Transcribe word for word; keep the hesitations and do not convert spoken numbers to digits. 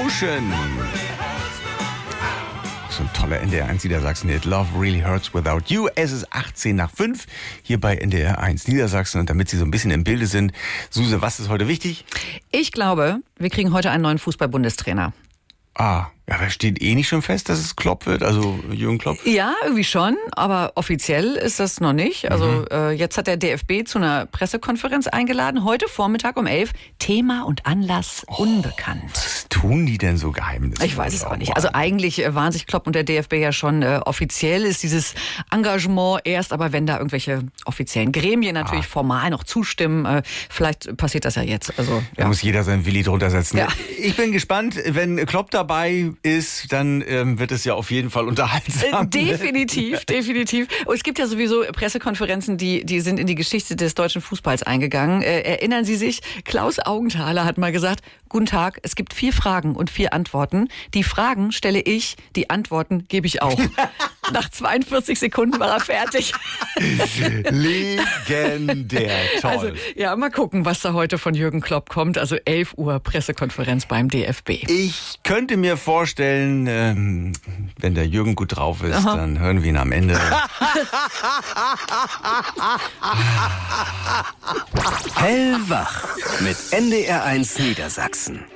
Ocean. So ein toller N D R eins Niedersachsen-Hit. Love Really Hurts Without You. Es ist achtzehn nach fünf hier bei N D R eins Niedersachsen. Und damit Sie so ein bisschen im Bilde sind, Suse, was ist heute wichtig? Ich glaube, wir kriegen heute einen neuen Fußball-Bundestrainer. Ah, ja, aber steht eh nicht schon fest, dass es Klopp wird, also Jürgen Klopp? Ja, irgendwie schon, aber offiziell ist das noch nicht. Also Mhm. äh, jetzt hat der D F B zu einer Pressekonferenz eingeladen, heute Vormittag um elf. Thema und Anlass Oh, unbekannt. Was tun die denn so geheimnisvoll? Ich weiß es auch nicht. Also eigentlich äh, waren sich Klopp und der D F B ja schon äh, offiziell, ist dieses Engagement erst, aber wenn da irgendwelche offiziellen Gremien natürlich Ah. formal noch zustimmen, äh, vielleicht passiert das ja jetzt. Also Da ja. muss jeder sein Willi drunter setzen. Ja. Ich bin gespannt, wenn Klopp dabei ist, dann ähm, wird es ja auf jeden Fall unterhaltsam. Äh, Definitiv, definitiv. Und es gibt ja sowieso Pressekonferenzen, die, die sind in die Geschichte des deutschen Fußballs eingegangen. Äh, erinnern Sie sich, Klaus Augenthaler hat mal gesagt, guten Tag, es gibt vier Fragen und vier Antworten. Die Fragen stelle ich, die Antworten gebe ich auch. Nach zweiundvierzig Sekunden war er fertig. Legendär, toll. Also, ja, mal gucken, was da heute von Jürgen Klopp kommt. Also elf Uhr Pressekonferenz beim D F B. Ich könnte mir vorstellen, ähm, wenn der Jürgen gut drauf ist, Aha. dann hören wir ihn am Ende. Hellwach mit N D R eins Niedersachsen.